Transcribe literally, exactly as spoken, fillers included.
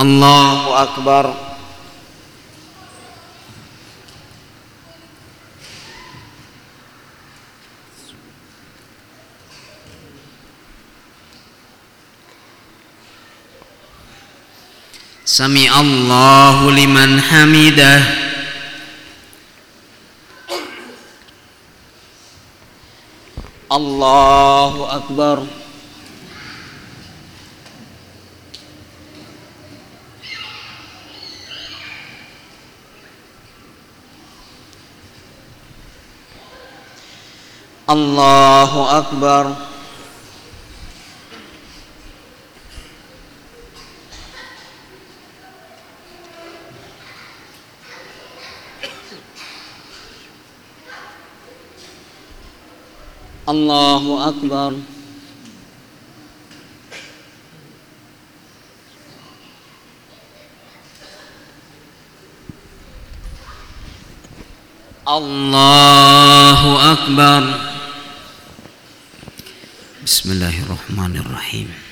Allahu Akbar. Sami Allahu liman hamidah. Allahu Akbar. Allahu Akbar. Allahu Akbar. Allahu Akbar. Bismillahirrahmanirrahim.